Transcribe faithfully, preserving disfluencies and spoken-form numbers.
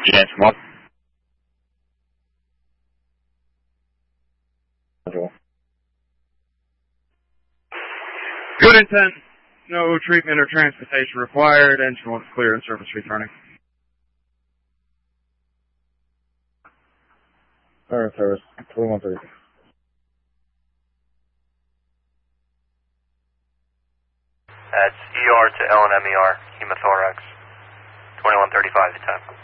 Yes, what? Good intent. No treatment or transportation required. Engine was clear and service returning. Service, service. twenty-one thirty. That's E R to L and M E R, hemothorax. twenty-one thirty-five to ten.